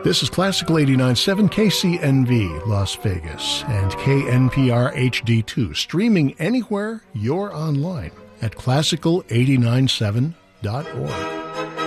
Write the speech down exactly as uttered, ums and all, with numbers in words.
This is Classical eighty-nine point seven K C N V Las Vegas and K N P R H D two, streaming anywhere you're online at classical eighty nine seven dot org.